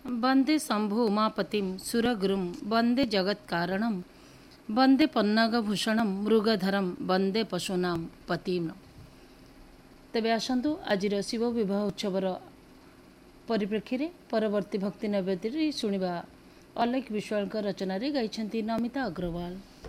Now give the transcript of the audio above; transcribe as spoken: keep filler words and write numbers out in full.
वंदे शंभु उमापतिं सुरगुरुं वंदे जगत्कारणं वंदे पन्नागभूषणं मृगधरं वंदे पशूनां पतिम्। तेबे आसतु आजिर शिव विवाह उत्सवर परिप्रेक्षी में परवर्ती भक्ति नैवेद्य शुणा अलेख विश्वाल रचन गाई नमिता अग्रवाल।